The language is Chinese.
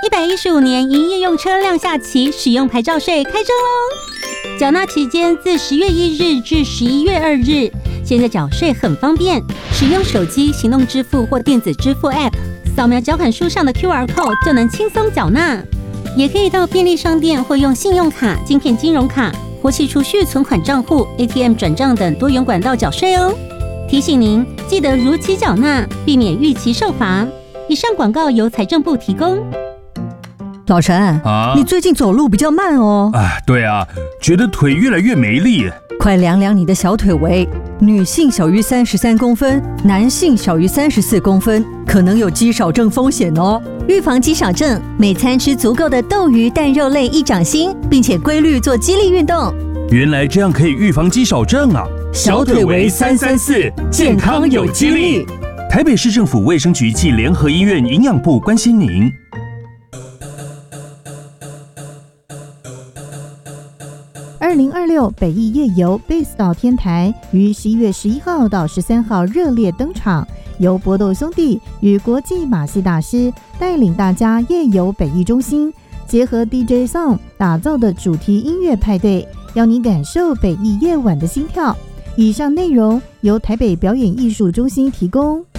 115年营业用车辆下期使用牌照税开征喽！缴纳期间自10月1日至11月2日。现在缴税很方便，使用手机行动支付或电子支付 App， 扫描缴款书上的 QR Code 就能轻松缴纳。也可以到便利商店或用信用卡、晶片金融卡、活期储蓄存款账户、ATM 转账等多元管道缴税哦。提醒您，记得如期缴纳，避免逾期受罚。以上广告由财政部提供。 老陈你最近走路比较慢哦。 对啊，觉得腿越来越没力。 快量量你的小腿围，女性小于33公分，男性小于34公分，可能有肌少症风险哦。 预防肌少症，每餐吃足够的豆鱼蛋肉类益掌心，并且规律做肌力运动。 原来这样可以预防肌少症啊！ 小腿围334，健康有肌力。 台北市政府卫生局暨联合医院营养部关心您。 2026北艺夜游 Base 到天台于11月11号到13号热烈登场，由搏斗兄弟与国际马戏大师带领大家夜游北艺中心，结合 DJ Song 打造的主题音乐派对，要你感受北艺夜晚的心跳。以上内容由台北表演艺术中心提供。